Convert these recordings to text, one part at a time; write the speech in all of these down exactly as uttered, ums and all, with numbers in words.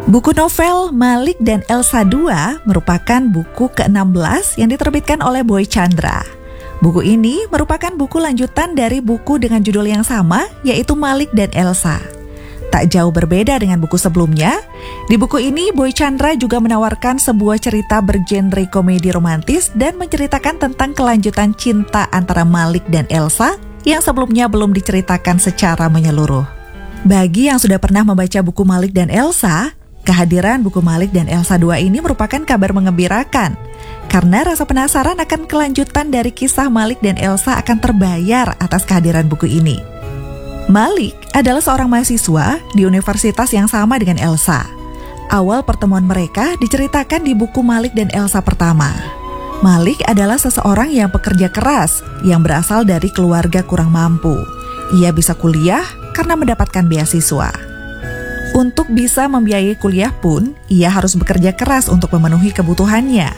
Buku novel Malik dan Elsa dua merupakan buku ke enam belas yang diterbitkan oleh Boy Chandra. Buku ini merupakan buku lanjutan dari buku dengan judul yang sama, yaitu Malik dan Elsa. Tak jauh berbeda dengan buku sebelumnya, di buku ini Boy Chandra juga menawarkan sebuah cerita bergenre komedi romantis dan menceritakan tentang kelanjutan cinta antara Malik dan Elsa yang sebelumnya belum diceritakan secara menyeluruh. Bagi yang sudah pernah membaca buku Malik dan Elsa, kehadiran buku Malik dan Elsa dua ini merupakan kabar mengembirakan, karena rasa penasaran akan kelanjutan dari kisah Malik dan Elsa akan terbayar atas kehadiran buku ini. Malik adalah seorang mahasiswa di universitas yang sama dengan Elsa. Awal pertemuan mereka diceritakan di buku Malik dan Elsa pertama. Malik adalah seseorang yang pekerja keras, yang berasal dari keluarga kurang mampu. Ia bisa kuliah karena mendapatkan beasiswa. Untuk bisa membiayai kuliah pun, ia harus bekerja keras untuk memenuhi kebutuhannya.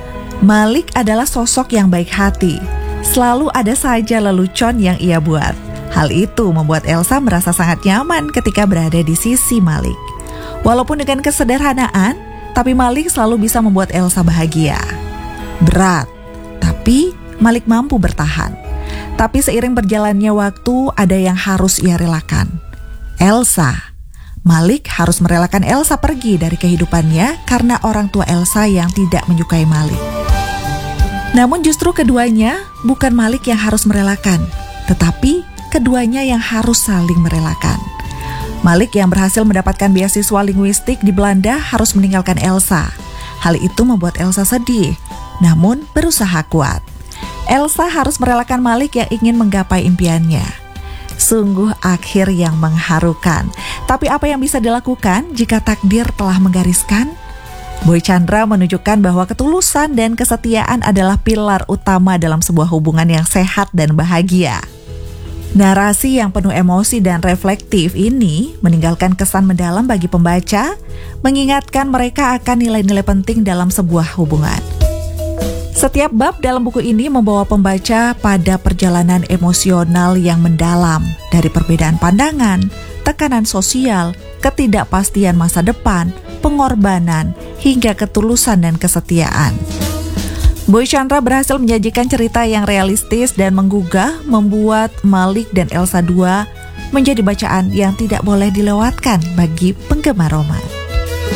Malik adalah sosok yang baik hati. Selalu ada saja lelucon yang ia buat. Hal itu membuat Elsa merasa sangat nyaman ketika berada di sisi Malik. Walaupun dengan kesederhanaan, tapi Malik selalu bisa membuat Elsa bahagia. Berat, tapi Malik mampu bertahan. Tapi seiring berjalannya waktu, ada yang harus ia relakan. Elsa. Malik harus merelakan Elsa pergi dari kehidupannya karena orang tua Elsa yang tidak menyukai Malik. Namun justru keduanya bukan Malik yang harus merelakan, tetapi keduanya yang harus saling merelakan. Malik yang berhasil mendapatkan beasiswa linguistik di Belanda harus meninggalkan Elsa. Hal itu membuat Elsa sedih, namun berusaha kuat. Elsa harus merelakan Malik yang ingin menggapai impiannya. Sungguh akhir yang mengharukan. Tapi apa yang bisa dilakukan jika takdir telah menggariskan? Boy Chandra menunjukkan bahwa ketulusan dan kesetiaan adalah pilar utama dalam sebuah hubungan yang sehat dan bahagia. Narasi yang penuh emosi dan reflektif ini meninggalkan kesan mendalam bagi pembaca, mengingatkan mereka akan nilai-nilai penting dalam sebuah hubungan. Setiap bab dalam buku ini membawa pembaca pada perjalanan emosional yang mendalam, dari perbedaan pandangan, tekanan sosial, ketidakpastian masa depan, pengorbanan, hingga ketulusan dan kesetiaan. Boy Chandra berhasil menyajikan cerita yang realistis dan menggugah, membuat Malik dan Elsa dua menjadi bacaan yang tidak boleh dilewatkan bagi penggemar roman.